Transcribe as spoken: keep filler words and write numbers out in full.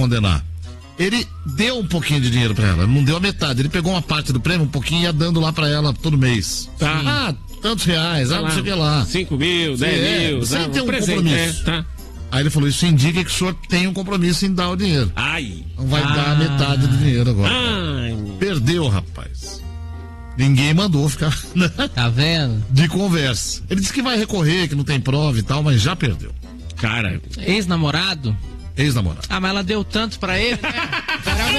condenar. Ele deu um pouquinho de dinheiro pra ela, não deu a metade. Ele pegou uma parte do prêmio, um pouquinho, e ia dando lá pra ela todo mês. Tá. Ah, tantos reais, ah, não sei o que lá. cinco mil, dez é, mil, sem ah, ter um presente, compromisso. É, tá. Aí ele falou, isso indica que o senhor tem um compromisso em dar o dinheiro. Ai. Não vai Ah. dar a metade do dinheiro agora. Ai. Perdeu, rapaz. Ninguém mandou ficar Tá vendo? de conversa. Ele disse que vai recorrer, que não tem prova e tal, mas já perdeu. Cara. Ex-namorado? Ex-namorado. Ah, mas ela deu tanto pra ele, né?